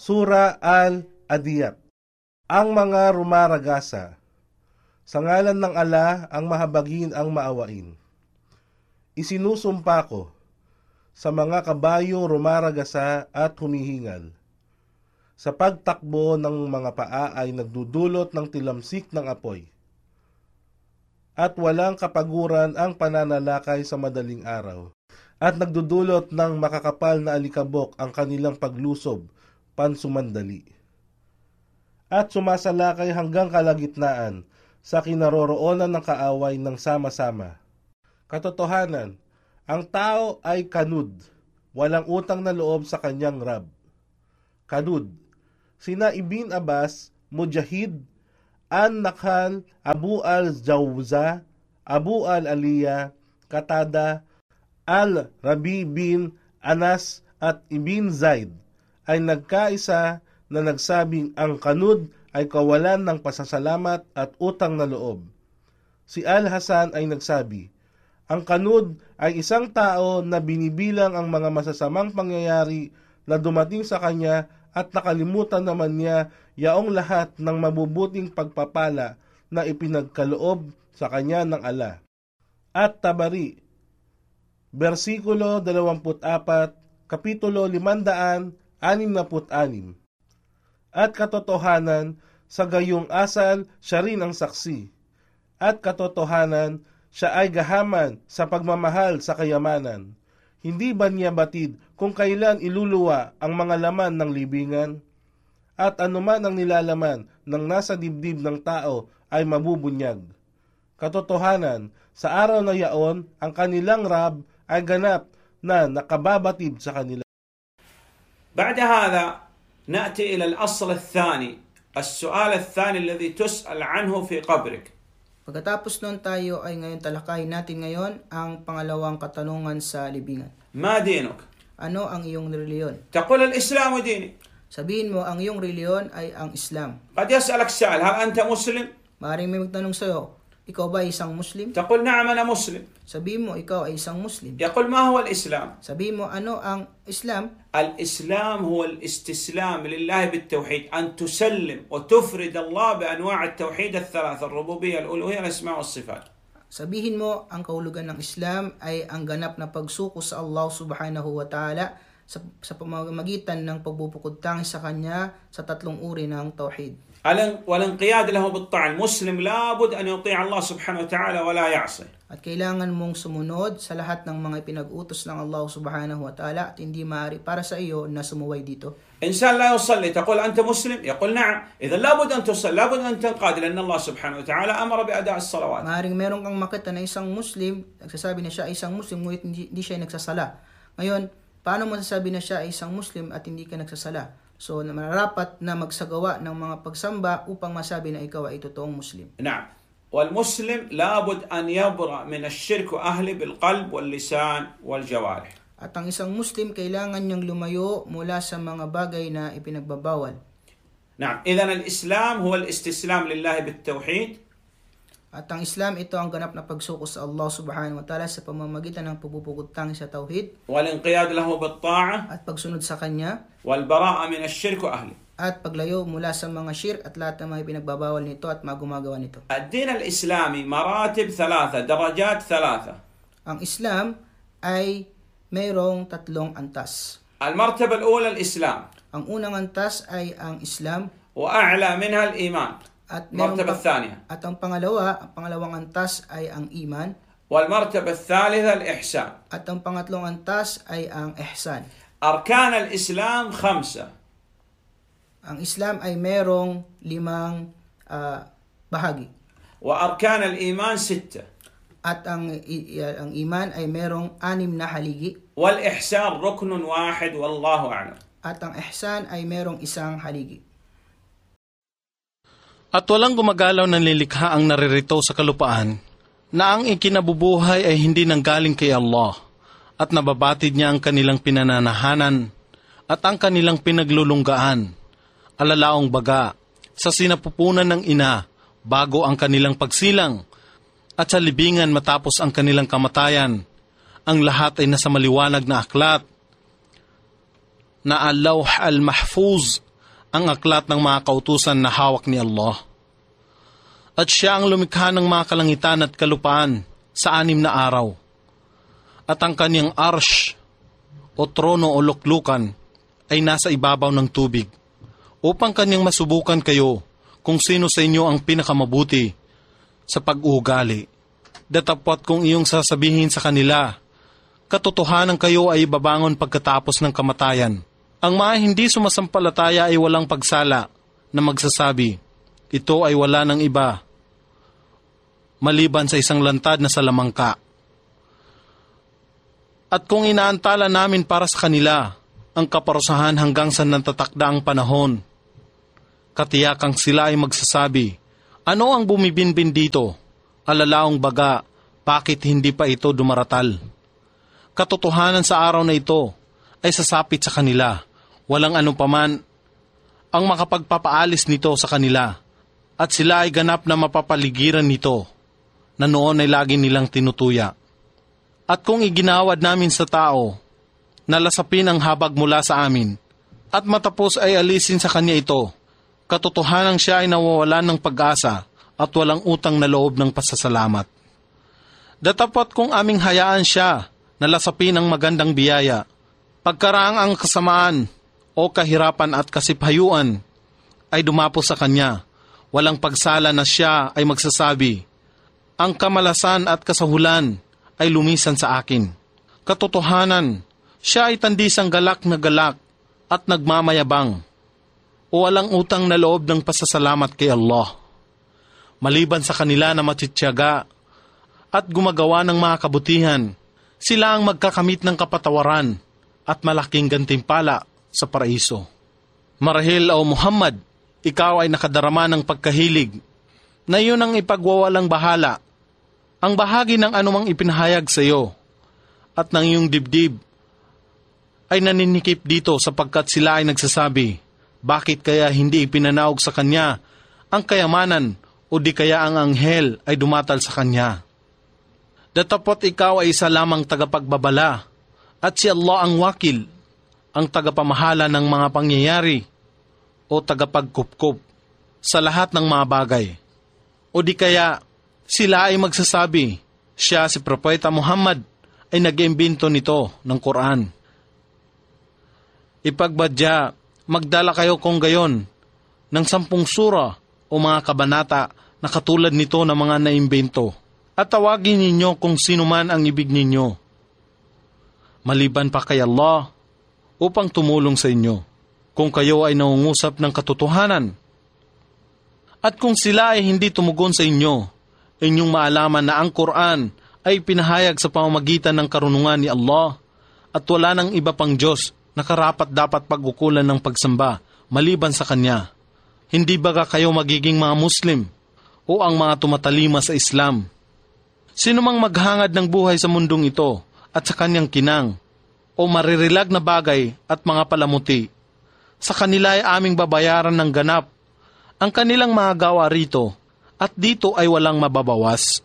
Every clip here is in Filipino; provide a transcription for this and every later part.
Sura Al-Adiyat. Ang mga rumaragasa. Sa ngalan ng Allah, ang mahabagin ang maawain. Isinusumpa ko sa mga kabayong rumaragasa at humihingal. Sa pagtakbo ng mga paa ay nagdudulot ng tilamsik ng apoy. At walang kapaguran ang pananalakay sa madaling araw. At nagdudulot ng makakapal na alikabok ang kanilang paglusob pansumandali. At sumasalakay hanggang kalagitnaan sa kinaroroonan ng kaaway ng sama-sama. Katotohanan, ang tao ay kanud, walang utang na loob sa kanyang Rab. Kanud, sina Ibn Abbas, Mujahid, An-Nakhal, Abu al-Jawza, Abu al-Aliyah, Qatada, Al-Rabi bin Anas at Ibn Zaid ay nagkaisa na nagsabing ang kanud ay kawalan ng pasasalamat at utang na loob. Si Al-Hasan ay nagsabi, ang kanud ay isang tao na binibilang ang mga masasamang pangyayari na dumating sa kanya at nakalimutan naman niya yaong lahat ng mabubuting pagpapala na ipinagkaloob sa kanya ng Allah. At Tabari, versikulo 24, kapitulo 566. At katotohanan, sa gayong asal, siya rin ang saksi. At katotohanan, siya ay gahaman sa pagmamahal sa kayamanan. Hindi ba niya batid kung kailan iluluwa ang mga laman ng libingan? At anuman ang nilalaman ng nasa dibdib ng tao ay mabubunyag. Katotohanan, sa araw na yaon, ang kanilang Rab ay ganap na nakababatid sa kanila. بعد هذا نأتي إلى الأصل الثاني السؤال الثاني الذي تسأل عنه في قبرك. Pagkatapos nun tayo ay ngayon talakayin natin ngayon ang pangalawang katanungan sa libingan. ما دينك؟ Ano ang iyong reliyon? تقول الإسلام ديني. Sabihin mo ang iyong reliyon ay ang Islam. قد يسألك سائل هل أنت مسلم؟ Maaaring may magtanong sa iyo, ikaw ba ay isang Muslim? تقول نعم أنا مسلم. Sabihin mo ikaw ay isang Muslim. يقول ما هو الإسلام؟ Sabihin mo ano ang Islam? الإسلام هو الاستسلام لله بالتوحيد أن تسلم وتفرد الله بأنواع التوحيد الثلاثة الربوبية الألوهية الأسماء والصفات. Sabihin mo ang kahulugan ng Islam ay ang ganap na pagsuko sa Allah subhanahu wa ta'ala sa pamamagitan ng pagbubukod tangi sa Kanya sa tatlong uri ng tauhid. والانقياد له بالطاعة. المسلم لابد أن يطيع الله سبحانه وتعالى ولا يعصي. At kailangan mong sumunod sa lahat ng mga ipinag-utos ng Allah subhanahu wa ta'ala at hindi maaari para sa iyo na sumuway dito. إنسان لا يصلي تقول أنت مسلم؟ يقول نعم. إذا لابد أن تصلي لابد أن تنقاد لأن الله سبحانه وتعالى أمر بأداء الصلوات. Maaring meron kang makita na isang Muslim, nagsasabi na siya ay isang Muslim ngunit hindi siya nagsasala. Ngayon, paano mo sasabi na siya ay isang Muslim at hindi ka nagsasala? So, mararapat na magsagawa ng mga pagsamba upang masabi na ikaw ay totoong Muslim. نعم. والمسلم لابد أن يبرأ من الشرك وأهله بالقلب واللسان والجوارح. At ang isang Muslim kailangan niyang lumayo mula sa mga bagay na ipinagbabawal. نعم. إذن الإسلام هو الاستسلام لله بالتوحيد. At ang Islam, ito ang ganap na pagsuko sa Allah subhanahu wa ta'ala sa pamamagitan ng pagbubukod tangi sa tauhid. والانقياد له بالطاعة. At pagsunod sa Kanya. والبراءة من الشرك وأهله. At paglayo mula sa mga shirk at lahat ng mga pinagbabawal nito at mga gumagawa nito. الدين الإسلامي مراتب ثلاثة درجات ثلاثة. Ang Islam ay mayroong tatlong antas. المرتبة الأولى الإسلام. Ang unang antas ay ang Islam. وأعلى منها الإيمان. At المرتبة الثانية. At ang pangalawang antas ay ang iman. والمرتبة الثالثة الإحسان. At ang pangatlong antas ay ang ihsan. أركان الإسلام 5. Ang Islam ay mayroong 5 bahagi. وأركان الإيمان 6. At ang iman ay mayroong 6 na haligi. والإحسان ركن واحد والله أعلم. At ang ihsan ay mayroong 1 haligi. At walang gumagalaw ng lilikha ang naririto sa kalupaan na ang ikinabubuhay ay hindi nanggaling kay Allah at nababatid niya ang kanilang pinananahanan at ang kanilang pinaglulunggaan, alalaong baga, sa sinapupunan ng ina bago ang kanilang pagsilang at sa libingan matapos ang kanilang kamatayan. Ang lahat ay nasa maliwanag na aklat na al-lawh al-mahfuz ang aklat ng mga kautusan na hawak ni Allah. At siya ang lumikha ng mga kalangitan at kalupaan sa 6 na araw. At ang kanyang arsh o trono o luklukan ay nasa ibabaw ng tubig, upang kanyang masubukan kayo kung sino sa inyo ang pinakamabuti sa pag-uugali. Datapwat kung iyong sasabihin sa kanila, katotohanan kayo ay babangon pagkatapos ng kamatayan. Ang mga hindi sumasampalataya ay walang pagsala na magsasabi, ito ay wala ng iba maliban sa isang lantad na salamangka. At kung inaantala namin para sa kanila ang kaparusahan hanggang sa natatakda ang panahon, katiyakang sila ay magsasabi, ano ang bumibinbin dito? Alalaong baga, bakit hindi pa ito dumaratal? Katotohanan sa araw na ito ay sasapit sa kanila. Walang anupaman ang makapagpapaalis nito sa kanila, at sila ay ganap na mapapaligiran nito na noon ay lagi nilang tinutuya. At kung iginawad namin sa tao, nalasapin ang habag mula sa amin, at matapos ay alisin sa kanya ito, katotohanan siya ay nawawalan ng pag-asa at walang utang na loob ng pasasalamat. Datapot kung aming hayaan siya, nalasapin ang magandang biyaya, pagkaraang ang kasamaan o kahirapan at kasiphayuan ay dumapo sa kanya, walang pagsala na siya ay magsasabi, ang kamalasan at kasahulan ay lumisan sa akin. Katotohanan, siya ay tandisang galak na galak at nagmamayabang, o walang utang na loob ng pasasalamat kay Allah. Maliban sa kanila na matityaga at gumagawa ng mga kabutihan, sila ang magkakamit ng kapatawaran at malaking gantimpala sa paraiso. Marahil o Muhammad, ikaw ay nakadarama ng pagkahilig na yun ang ipagwawalang bahala, ang bahagi ng anumang ipinahayag sa iyo, at ng iyong dibdib ay naninikip dito sapagkat sila ay nagsasabi, bakit kaya hindi ipinanaog sa kanya ang kayamanan o di kaya ang anghel ay dumatal sa kanya? Datapot ikaw ay isa lamang tagapagbabala, at si Allah ang wakil, ang tagapamahala ng mga pangyayari o tagapagkupkup sa lahat ng mga bagay. O di kaya sila ay magsasabi, siya si Propeta Muhammad ay nag-imbento nito ng Quran. Ipagbadya, magdala kayo kung gayon ng 10 sura o mga kabanata na katulad nito na mga naimbento, at tawagin ninyo kung sino man ang ibig ninyo, maliban pa kay Allah, upang tumulong sa inyo, kung kayo ay nangungusap ng katotohanan. At kung sila ay hindi tumugon sa inyo, inyong maalaman na ang Quran ay pinahayag sa pamamagitan ng karunungan ni Allah, at wala nang iba pang Diyos na karapat dapat pag-ukulan ng pagsamba maliban sa Kanya. Hindi baga kayo magiging mga Muslim o ang mga tumatalima sa Islam? Sino mang maghangad ng buhay sa mundong ito at sa kanyang kinang, o maririlag na bagay at mga palamuti, sa kanila ay aming babayaran ng ganap ang kanilang mga gawa rito, at dito ay walang mababawas.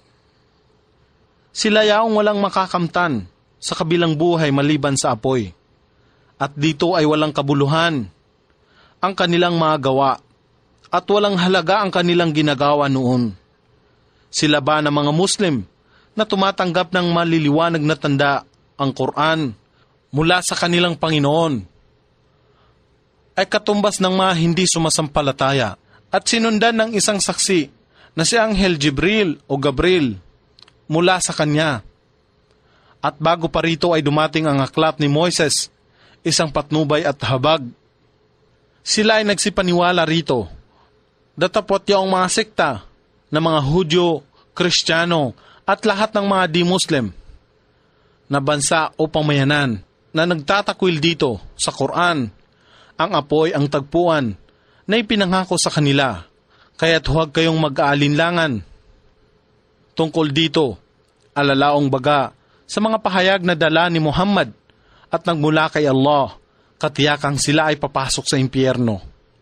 Sila yaong walang makakamtan sa kabilang buhay maliban sa apoy, at dito ay walang kabuluhan ang kanilang mga gawa, at walang halaga ang kanilang ginagawa noon. Sila ba na mga Muslim na tumatanggap ng maliliwanag na tanda, ang Quran, mula sa kanilang Panginoon, ay katumbas ng mga hindi sumasampalataya at sinundan ng isang saksi na si Anghel Jibril o Gabriel mula sa kanya. At bago pa rito ay dumating ang aklat ni Moises, isang patnubay at habag. Sila ay nagsipaniwala rito. Datapot yung mga sekta na mga Hudyo, Kristiyano at lahat ng mga di-Muslim na bansa o pamayanan na nagtatakwil dito sa Quran, ang apoy ang tagpuan na ipinangako sa kanila, kaya't huwag kayong mag-aalinlangan tungkol dito, alalaong baga sa mga pahayag na dala ni Muhammad at nagmula kay Allah, katiyakang sila ay papasok sa impyerno.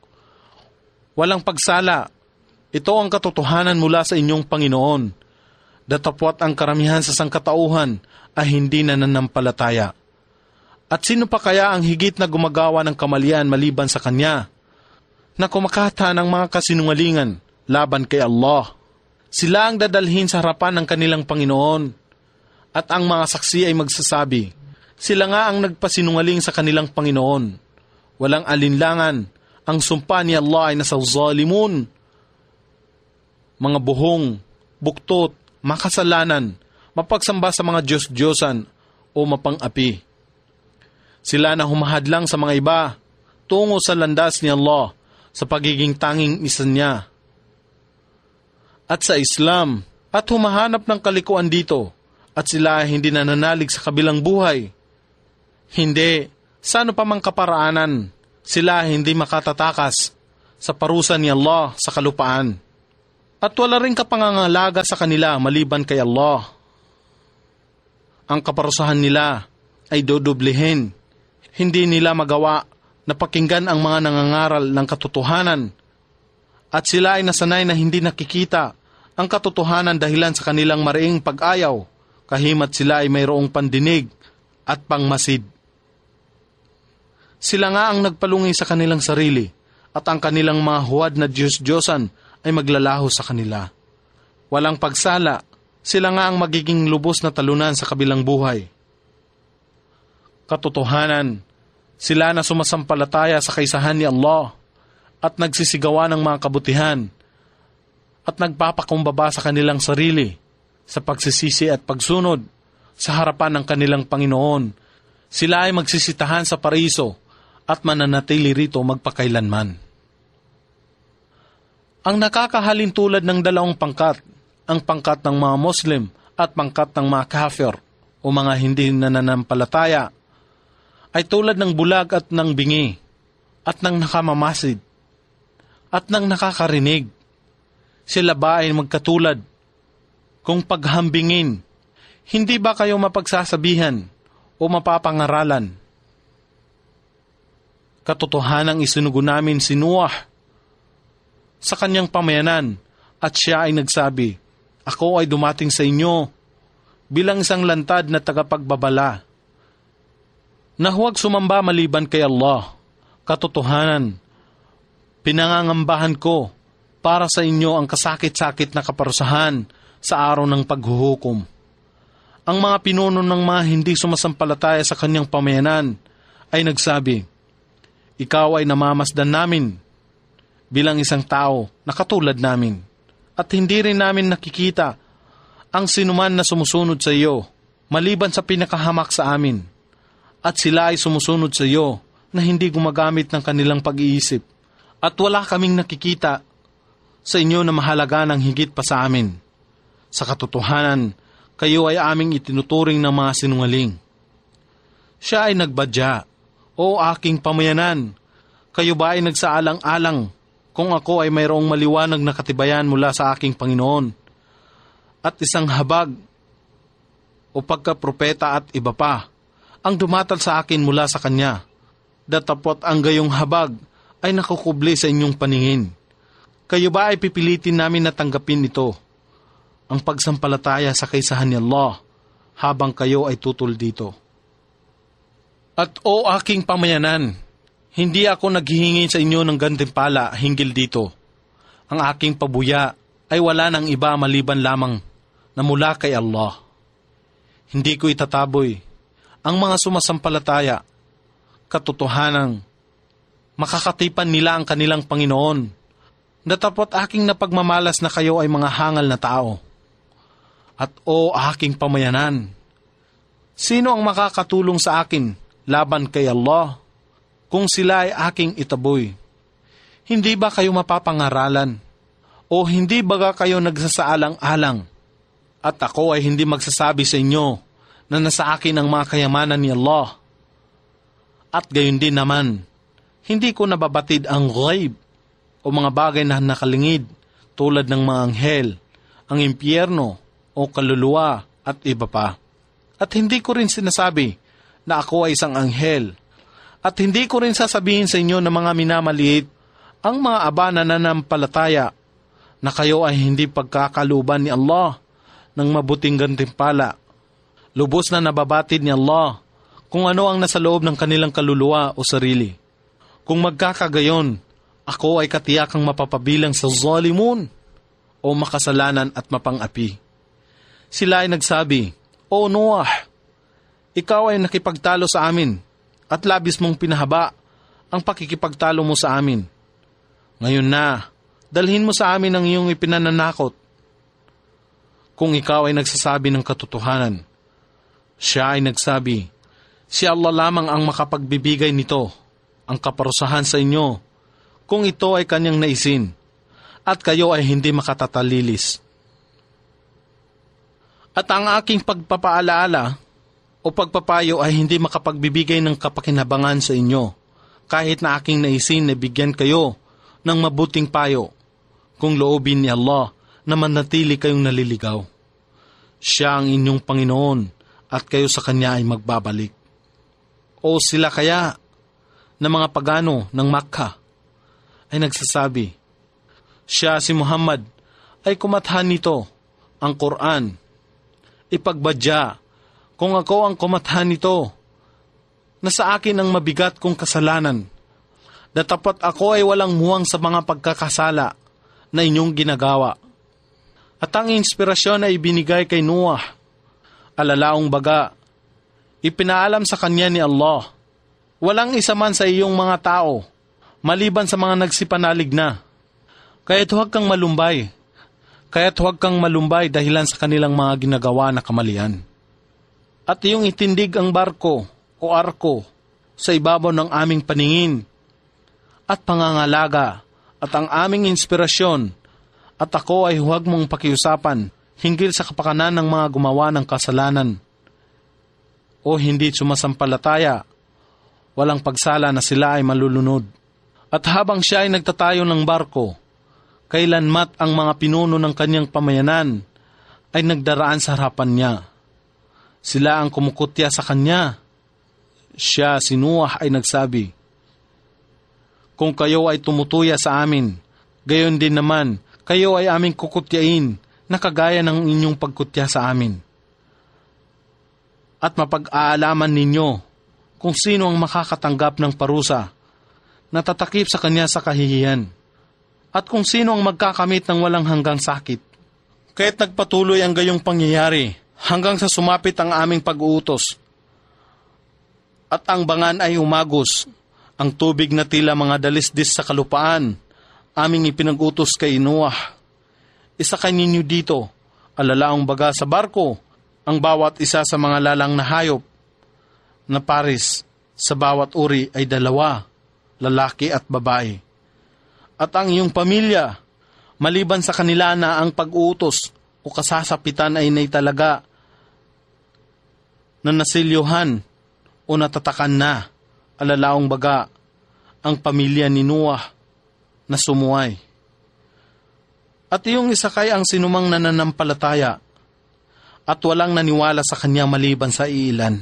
Walang pagsala, ito ang katotohanan mula sa inyong Panginoon. Datapwat ang karamihan sa sangkatauhan ay hindi nananampalataya. At sino pa kaya ang higit na gumagawa ng kamalian maliban sa Kanya? na kumakata ng mga kasinungalingan laban kay Allah. Sila ang dadalhin sa harapan ng kanilang Panginoon at ang mga saksi ay magsasabi, sila nga ang nagpasinungaling sa kanilang Panginoon. Walang alinlangan, ang sumpa ni Allah ay nasa zalimun, mga buhong, buktot, makasalanan, mapagsamba sa mga Diyos-Diyosan o mapang-api. Sila na humahadlang sa mga iba tungo sa landas ni Allah sa pagiging tanging isa niya at sa Islam at humahanap ng kalikuan dito at sila ay hindi nananalig sa kabilang buhay. Hindi, sa ano pa mang kaparaanan, sila hindi makatatakas sa parusa ni Allah sa kalupaan. At wala rin kapangangalaga sa kanila maliban kay Allah. Ang kaparusahan nila ay dodoblihin. Hindi nila magawa na pakinggan ang mga nangangaral ng katotohanan. At sila ay nasanay na hindi nakikita ang katotohanan dahilan sa kanilang mariing pag-ayaw, kahimat sila ay mayroong pandinig at pangmasid. Sila nga ang nagpalungi sa kanilang sarili at ang kanilang mga huwad na Diyos-Diyosan ay maglalaho sa kanila. Walang pagsala, sila nga ang magiging lubos na talunan sa kabilang buhay. Katotohanan, sila na sumasampalataya sa kaisahan ni Allah at nagsisigawa ng mga kabutihan at nagpapakumbaba sa kanilang sarili sa pagsisisi at pagsunod sa harapan ng kanilang Panginoon. Sila ay magsisitahan sa paraiso at mananatili rito magpakailanman. Ang nakakahalin tulad ng dalawang pangkat, ang pangkat ng mga Muslim at pangkat ng mga kafir o mga hindi nananampalataya, ay tulad ng bulag at ng bingi at ng nakamamasid at ng nakakarinig. Sila ba ay magkatulad? Kung paghambingin, hindi ba kayo mapagsasabihan o mapapangaralan? Katotohanang isinugo namin si Noah sa kanyang pamayanan at siya ay nagsabi, ako ay dumating sa inyo bilang isang lantad na tagapagbabala na huwag sumamba maliban kay Allah. Katotohanan, pinangangambahan ko para sa inyo ang kasakit-sakit na kaparusahan sa araw ng paghuhukom. Ang mga pinuno ng mga hindi sumasampalataya sa kanyang pamayanan ay nagsabi, ikaw ay namamasdan namin bilang isang tao na katulad namin at hindi rin namin nakikita ang sinuman na sumusunod sa iyo maliban sa pinakahamak sa amin at sila ay sumusunod sa iyo na hindi gumagamit ng kanilang pag-iisip at wala kaming nakikita sa inyo na mahalaga ng higit pa sa amin. Sa katotohanan, kayo ay aming itinuturing ng mga sinungaling. Siya ay nagbadya, o aking pamayanan, kayo ba ay nagsaalang-alang kung ako ay mayroong maliwanag na katibayan mula sa aking Panginoon at isang habag o pagkapropeta at iba pa ang dumatal sa akin mula sa Kanya, datapot ang gayong habag ay nakukubli sa inyong paningin. Kayo ba ay pipilitin namin na tanggapin ito, ang pagsampalataya sa kaisahan ni Allah, habang kayo ay tutol dito? At o aking pamayanan, hindi ako naghihingi sa inyo ng gantimpala hinggil dito. Ang aking pabuya ay wala ng iba maliban lamang na mula kay Allah. Hindi ko itataboy ang mga sumasampalataya, katotohanang makakatipan nila ang kanilang Panginoon, datapot aking napagmamalas na kayo ay mga hangal na tao. At o aking pamayanan, sino ang makakatulong sa akin laban kay Allah kung sila ay aking itaboy? Hindi ba kayo mapapangaralan? O hindi ba kayo nagsasaalang-alang? At ako ay hindi magsasabi sa inyo na nasa akin ang mga kayamanan ni Allah. At gayon din naman, hindi ko nababatid ang ghaib o mga bagay na nakalingid tulad ng mga anghel, ang impyerno o kaluluwa at iba pa. At hindi ko rin sinasabi na ako ay isang anghel. At hindi ko rin sasabihin sa inyo na mga minamaliit ang mga aba na nanampalataya na kayo ay hindi pagkakaluban ni Allah ng mabuting gantimpala. Lubos na nababatid ni Allah kung ano ang nasa loob ng kanilang kaluluwa o sarili. Kung magkakagayon, ako ay katiyakang mapapabilang sa zalimun o makasalanan at mapang-api. Sila ay nagsabi, O Noah, ikaw ay nakipagtalo sa amin at labis mong pinahaba ang pakikipagtalo mo sa amin. Ngayon na, dalhin mo sa amin ang iyong ipinananakot. Kung ikaw ay nagsasabi ng katotohanan. Siya ay nagsabi, si Allah lamang ang makapagbibigay nito, ang kaparusahan sa inyo, kung ito ay kanyang naisin, at kayo ay hindi makatatalilis. At ang aking pagpapaalaala o pagpapayo ay hindi makapagbibigay ng kapakinabangan sa inyo, kahit na aking naisin na bigyan kayo ng mabuting payo, kung loobin ni Allah na manatili kayong naliligaw. Siya ang inyong Panginoon at kayo sa Kanya ay magbabalik. O sila kaya na mga pagano ng Makkah ay nagsasabi, siya si Muhammad ay kumathan nito, ang Quran. Ipagbadya, kung ako ang kumathan nito, na sa akin ang mabigat kong kasalanan, datapat ako ay walang muwang sa mga pagkakasala na inyong ginagawa. At ang inspirasyon ay binigay kay Noah. Alalaong baga, ipinaalam sa kanya ni Allah, walang isa man sa iyong mga tao, maliban sa mga nagsipanalig na. Kaya't huwag kang malumbay dahilan sa kanilang mga ginagawa na kamalian. At iyong itindig ang barko o arko sa ibabaw ng aming paningin at pangangalaga at ang aming inspirasyon, at ako ay huwag mong pakiusapan hinggil sa kapakanan ng mga gumawa ng kasalanan o hindi sumasampalataya, walang pagsala na sila ay malulunod. At habang siya ay nagtatayo ng barko, kailanmat ang mga pinuno ng kanyang pamayanan ay nagdaraan sa harapan niya. Sila ang kumukutya sa kanya. Siya, si Noah, ay nagsabi, kung kayo ay tumutuya sa amin, gayon din naman, kayo ay aming kukutyain na kagaya ng inyong pagkutya sa amin. At mapag-aalaman ninyo kung sino ang makakatanggap ng parusa na tatakip sa kanya sa kahihiyan, at kung sino ang magkakamit ng walang hanggang sakit. Kaya't nagpatuloy ang gayong pangyayari hanggang sa sumapit ang aming pag-uutos. At ang bangan ay umagos, ang tubig na tila mga dalisdis sa kalupaan, aming ipinag-utos kay Noah. Isakay ninyo dito, alalaong baga sa barko, ang bawat isa sa mga lalang na hayop, na pares sa bawat uri ay 2, lalaki at babae. At ang iyong pamilya, maliban sa kanila na ang pag-uutos o kasasapitan ay naitalaga na nasilyuhan o natatakan na, alalaong baga, ang pamilya ni Noah na sumuway. At iyong isakay ang sinumang nananampalataya at walang naniwala sa kanya maliban sa iilan.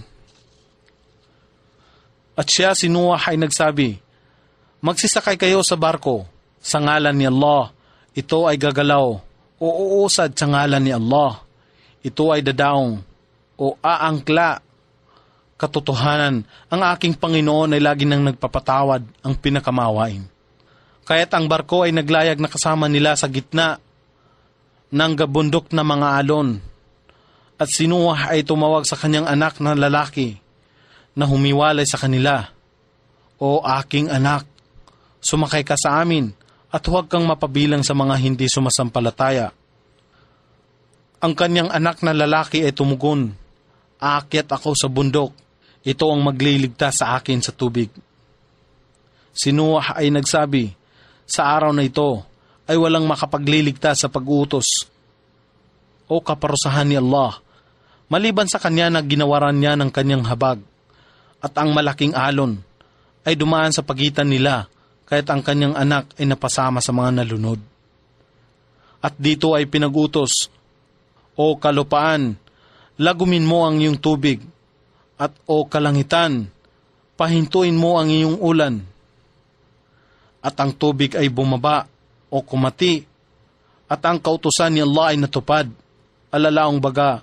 At siya, si Noah, ay nagsabi, magsisakay kayo sa barko sa ngalan ni Allah. Ito ay gagalaw o uusad sa ngalan ni Allah. Ito ay dadaong o aangkla. Katotohanan, ang aking Panginoon ay lagi nang nagpapatawad, ang pinakamawain. Kaya't ang barko ay naglayag na kasama nila sa gitna ng gabundok na mga alon. At si Noah ay tumawag sa kanyang anak na lalaki na humiwalay sa kanila, O aking anak, sumakay ka sa amin at huwag kang mapabilang sa mga hindi sumasampalataya. Ang kanyang anak na lalaki ay tumugon, aakyat ako sa bundok, ito ang magliligtas sa akin sa tubig. Si Noah ay nagsabi, sa araw na ito ay walang makapagliligtas sa pag-utos o kaparusahan ni Allah, maliban sa kanya na ginawaran niya ng kanyang habag, at ang malaking alon ay dumaan sa pagitan nila, kahit ang kanyang anak ay napasama sa mga nalunod. At dito ay pinag-utos, O kalupaan, lagumin mo ang iyong tubig, at o kalangitan, pahintuin mo ang iyong ulan. At ang tubig ay bumaba o kumati, at ang kautusan ni Allah ay natupad. Alalaong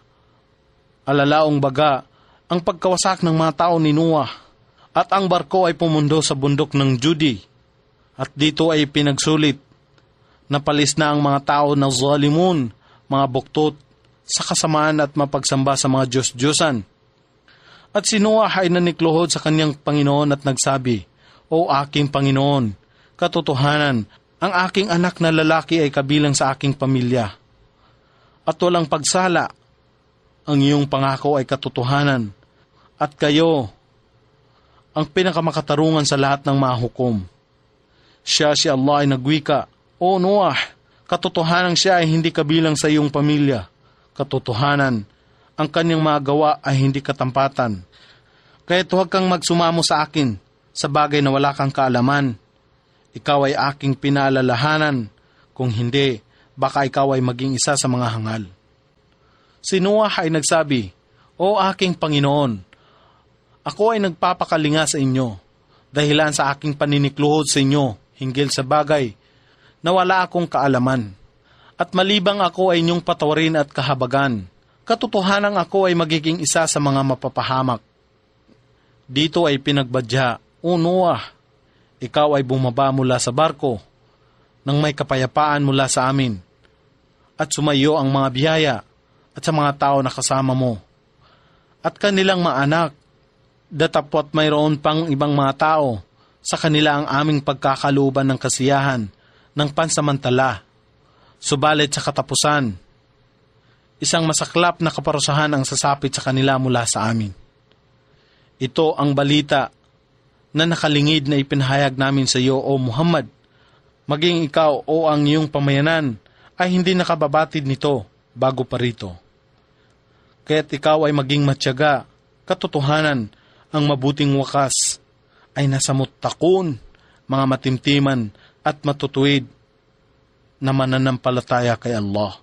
baga, ang pagkawasak ng mga tao ni Noah, at ang barko ay pumundo sa bundok ng Judi, At dito ay pinagsulit na palis na ang mga tao na zalimun, mga buktot, sa kasamaan at mapagsamba sa mga Diyos-Diyosan. At si Noah ay nanikluhod sa kanyang Panginoon at nagsabi, O aking Panginoon, katotohanan, ang aking anak na lalaki ay kabilang sa aking pamilya. At walang pagsala, ang iyong pangako ay katotohanan. At kayo, ang pinakamakatarungan sa lahat ng mahukom. Siya si Allah ay nagwika, O Noah, katotohanan siya ay hindi kabilang sa iyong pamilya. Katotohanan, ang kanyang mga gawa ay hindi katampatan. Kaya't huwag kang magsumamo sa akin sa bagay na wala kang kaalaman. Ikaw ay aking pinaalalahanan. Kung hindi, baka ikaw ay maging isa sa mga hangal. Si Noah ay nagsabi, O aking Panginoon, ako ay nagpapakalinga sa inyo, dahilan sa aking paninikluhod sa inyo, hinggil sa bagay na wala akong kaalaman. At malibang ako ay inyong patawarin at kahabagan, katotohanan ako ay magiging isa sa mga mapapahamak. Dito ay pinagbadya, O Noah, ikaw ay bumaba mula sa barko, nang may kapayapaan mula sa amin, at sumayo ang mga biyaya at sa mga tao na kasama mo, at kanilang maanak, datapwat mayroon pang ibang mga tao, sa kanila ang aming pagkakalooban ng kasiyahan, ng pansamantala. Subalit sa katapusan, isang masaklap na kaparusahan ang sasapit sa kanila mula sa amin. Ito ang balita na nakalingid na ipinahayag namin sa iyo, O Muhammad. Maging ikaw o ang iyong pamayanan ay hindi nakababatid nito bago pa rito. Kaya't ikaw ay maging matyaga, katotohanan, ang mabuting wakas ay nasa muttaqun, mga matimtiman at matutuwid na mananampalataya kay Allah.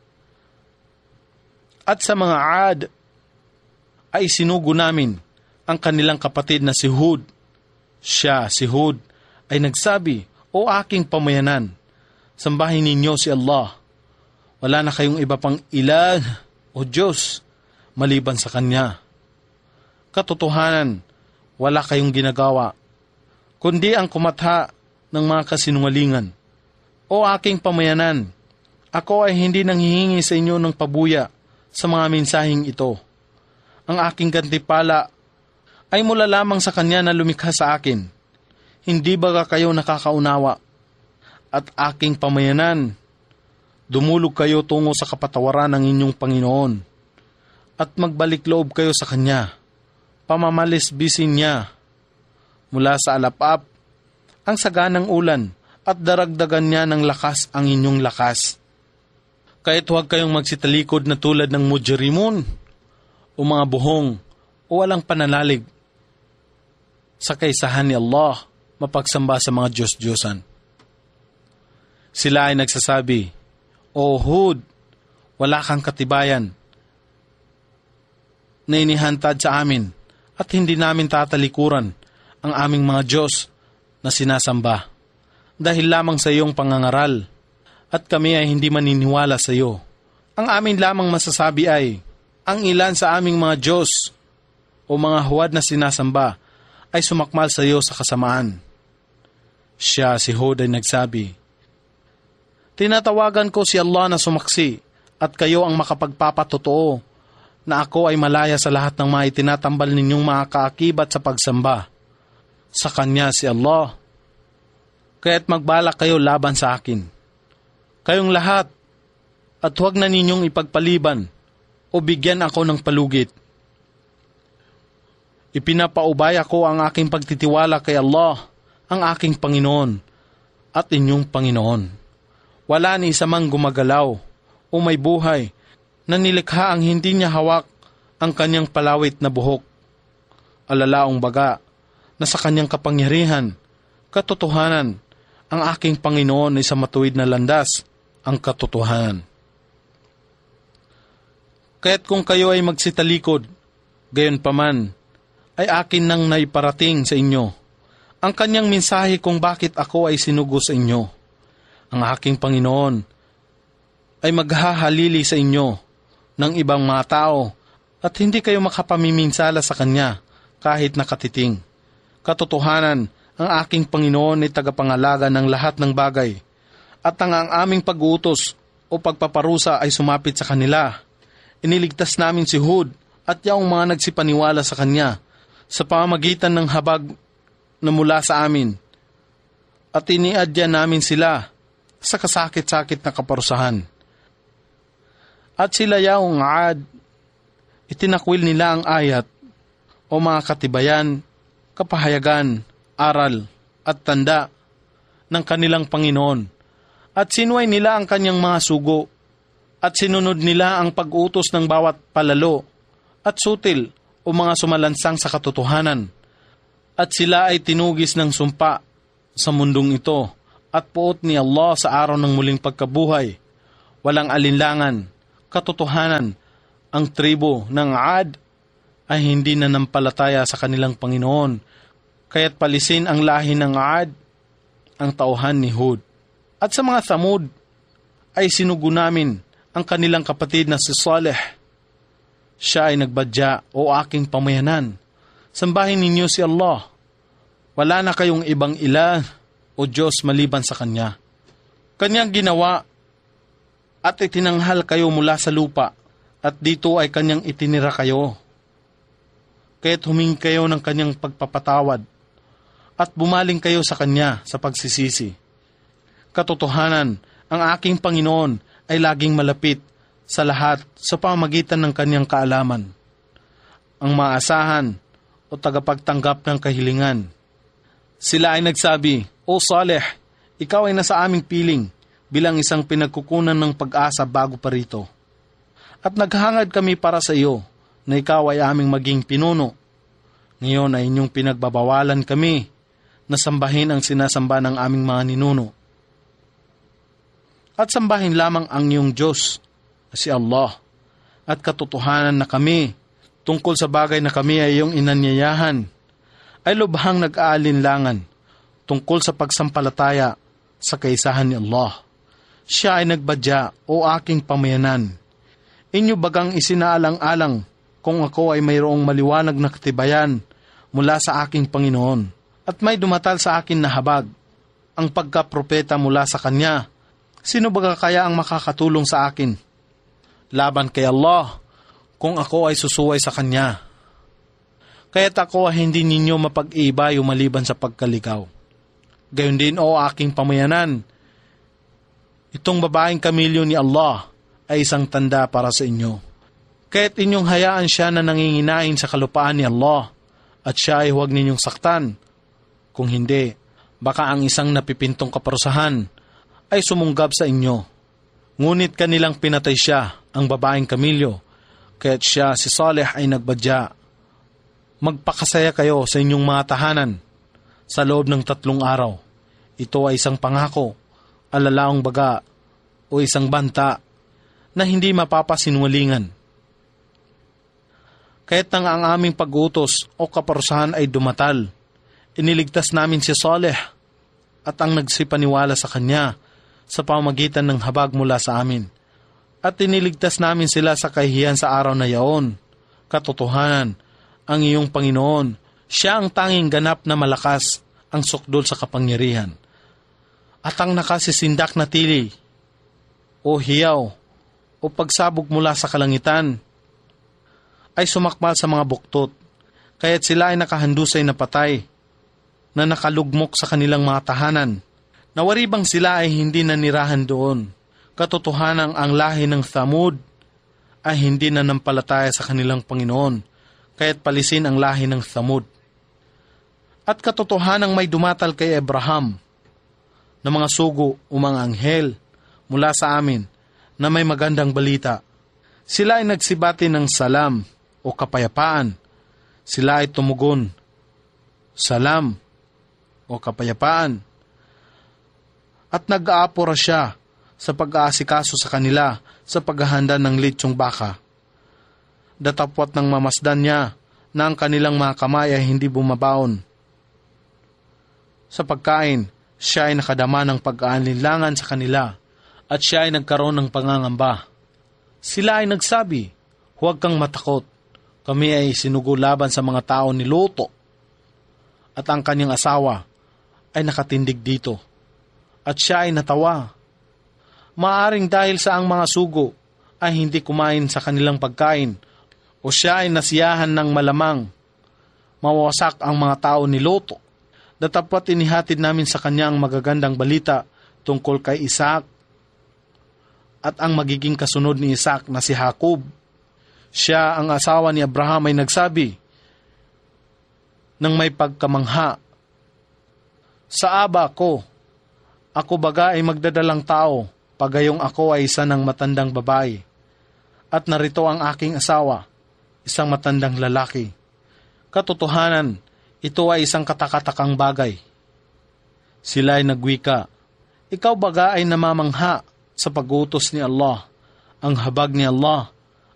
At sa mga Ad ay sinugo namin ang kanilang kapatid na si Hud. Siya, si Hud, ay nagsabi, O aking pamayanan, sambahin ninyo si Allah. Wala na kayong iba pang ilah o Diyos maliban sa Kanya. Katotohanan, wala kayong ginagawa, kundi ang kumatha ng mga kasinungalingan. O aking pamayanan, ako ay hindi nanghihingi sa inyo ng pabuya sa mga mensaheng ito. Ang aking gantipala ay mula lamang sa Kanya na lumikha sa akin. Hindi ba kayo nakakaunawa? At aking pamayanan, dumulog kayo tungo sa kapatawaran ng inyong Panginoon at magbalik loob kayo sa Kanya. Pamamalisbisin niya mula sa alapap ang saganang ulan at daragdagan niya ng lakas ang inyong lakas. Kahit huwag kayong magsitalikod na tulad ng mujrimun o mga buhong o walang pananalig sa kaisahan ni Allah, mapagsamba sa mga Diyos-Diyosan. Sila ay nagsasabi, O Hud, wala kang katibayan na inihantad sa amin at hindi namin tatalikuran ang aming mga Diyos na sinasamba dahil lamang sa iyong pangangaral at kami ay hindi maniniwala sa iyo. Ang amin lamang masasabi ay, ang ilan sa aming mga Diyos o mga huwad na sinasamba ay sumakmal sa iyo sa kasamaan. Siya, si Hud, ay nagsabi, Tinatawagan ko si Allah na sumaksi at kayo ang makapagpapatotoo na ako ay malaya sa lahat ng mga itinatambal ninyong mga kaakibat sa pagsamba. Sa Kanya si Allah. Kaya't magbalak kayo laban sa akin. Kayong lahat, at huwag na ninyong ipagpaliban o bigyan ako ng palugit. Ipinapaubaya ko ang aking pagtitiwala kay Allah, ang aking Panginoon at inyong Panginoon. Wala ni isa mang gumagalaw o may buhay na nilikha ang hindi niya hawak ang kanyang palawit na buhok. Alalaong baga na sa kanyang kapangyarihan, katotohanan, ang aking Panginoon ay sa matuwid na landas, ang katotohanan. Kaya't kung kayo ay magsitalikod, gayon paman, ay akin nang naiparating sa inyo ang kanyang mensahe kung bakit ako ay sinugo sa inyo. Ang aking Panginoon ay maghahalili sa inyo ng ibang mga tao at hindi kayo makapamiminsala sa Kanya kahit nakatiting. Katotohanan, Ang aking Panginoon ay tagapangalaga ng lahat ng bagay, at ang aming pag-uutos o pagpaparusa ay sumapit sa kanila. Iniligtas namin si Hud at yaong mga nagsipaniwala sa kanya sa pamamagitan ng habag na mula sa amin, at iniadya namin sila sa kasakit-sakit na kaparusahan. At sila yaong Aad, itinakwil nila ang ayat o mga katibayan, kapahayagan, aral at tanda ng kanilang Panginoon, at sinuway nila ang kanyang mga sugo, at sinunod nila ang pag-utos ng bawat palalo at sutil o mga sumalansang sa katotohanan, at sila ay tinugis ng sumpa sa mundong ito at puot ni Allah sa araw ng muling pagkabuhay. Walang alinlangan, katotohanan, ang tribo ng Aad ay hindi nanampalataya sa kanilang Panginoon, kaya't palisin ang lahi ng Aad ang tauhan ni Hud. At sa mga Thamud ay sinugo namin ang kanilang kapatid na si Saleh. Siya ay nagbadya, o aking pamayanan, sambahin ninyo si Allah. Wala na kayong ibang ilah o Diyos maliban sa Kanya. Kanyang ginawa at itinanghal kayo mula sa lupa, at dito ay Kanyang itinira kayo. Kaya't humingi kayo ng Kanyang pagpapatawad at bumaling kayo sa Kanya sa pagsisisi. Katotohanan, ang aking Panginoon ay laging malapit sa lahat sa pamamagitan ng Kanyang kaalaman, ang maasahan o tagapagtanggap ng kahilingan. Sila ay nagsabi, O Saleh, ikaw ay nasa aming piling bilang isang pinagkukunan ng pag-asa bago pa rito. At naghangad kami para sa iyo na ikaw ay aming maging pinuno. Ngayon ay inyong pinagbabawalan kami na sambahin ang sinasamba ng aming mga ninuno. At sambahin lamang ang iyong Diyos, si Allah, at katotohanan na kami, tungkol sa bagay na kami ay iyong inanyayahan, ay lubhang nag-aalinlangan tungkol sa pagsampalataya sa kaisahan ni Allah. Siya ay nagbadya, o aking pamayanan. Inyo bagang isinaalang-alang kung ako ay mayroong maliwanag na katibayan mula sa aking Panginoon, at may dumatal sa akin na habag, ang pagkapropeta mula sa Kanya. Sino baga kaya ang makakatulong sa akin laban kay Allah kung ako ay susuway sa Kanya? Kaya't ako ay hindi ninyo mapag-iibayo maliban sa pagkaligaw. Gayon din, o aking pamayanan, itong babaeng kamilyo ni Allah ay isang tanda para sa inyo. Kaya't inyong hayaan siya na nanginginain sa kalupaan ni Allah, at siya ay huwag ninyong saktan. Kung hindi, baka ang isang napipintong kaparusahan ay sumunggab sa inyo. Ngunit kanilang pinatay siya, ang babaeng kamilyo, kaya't siya, si Saleh, ay nagbadya. Magpakasaya kayo sa inyong mga tahanan sa loob ng 3 araw. Ito ay isang pangako, alalaong baga, o isang banta na hindi mapapasinwalingan. Kaya't nang ang aming pag-utos o kaparusahan ay dumatal, iniligtas namin si Saleh at ang nagsipaniwala sa kanya sa pamamagitan ng habag mula sa amin. At iniligtas namin sila sa kahihiyan sa araw na yaon. Katotohanan, ang iyong Panginoon, siya ang tanging ganap na malakas, ang sukdol sa kapangyarihan. At ang nakasisindak na tili, o hiyaw, o pagsabog mula sa kalangitan, ay sumakmal sa mga buktot, kaya't sila ay nakahandusay na patay, na nakalugmok sa kanilang mga tahanan. Nawaribang sila ay hindi nanirahan doon. Katotohanan, ang lahi ng Thamud ay hindi nanampalataya sa kanilang Panginoon, kaya't palisin ang lahi ng Thamud. At katotohanan, may dumatal kay Abraham na mga sugo o mga anghel mula sa amin na may magandang balita. Sila ay nagsibati ng salam o kapayapaan. Sila ay tumugon, salam o kapayapaan. At nag-aapura siya sa pag-aasikaso sa kanila sa paghahanda ng litsong baka. Datapwat ng mamasdan niya na ang kanilang mga kamay ay hindi bumabaon. Sa pagkain, siya ay nakadama ng pag-aalinlangan sa kanila at siya ay nagkaroon ng pangangamba. Sila ay nagsabi, huwag kang matakot, kami ay sinugo laban sa mga tao ni Luto at ang kanyang asawa ay nakatindig dito, at siya ay natawa. Maaring dahil sa ang mga sugo ay hindi kumain sa kanilang pagkain, o siya ay nasiyahan ng malamang mawasak ang mga tao ni Lot. Datapwat inihatid namin sa kanya ang magagandang balita tungkol kay Isaac at ang magiging kasunod ni Isaac na si Jacob. Siya, ang asawa ni Abraham, ay nagsabi nang may pagkamangha, "Sa aba ko, ako baga ay magdadalang tao, pagayong ako ay isa ng matandang babae, at narito ang aking asawa, isang matandang lalaki. Katotohanan, ito ay isang katakatakang bagay." Sila ay nagwika, "Ikaw baga ay namamangha sa pag-utos ni Allah. Ang habag ni Allah